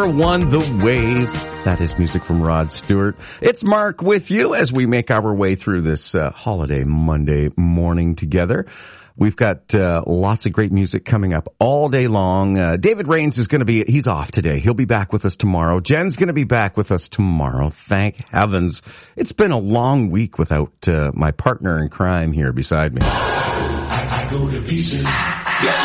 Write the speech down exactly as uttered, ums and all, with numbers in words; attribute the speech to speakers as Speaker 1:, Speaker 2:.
Speaker 1: Number one, The Wave. That is music from Rod Stewart. It's Mark with you as we make our way through this uh, holiday Monday morning together. We've got uh, lots of great music coming up all day long. Uh, David Rains is going to be, he's off today. He'll be back with us tomorrow. Jen's going to be back with us tomorrow. Thank heavens. It's been a long week without uh, my partner in crime here beside me.
Speaker 2: I, I go to pieces. Yeah.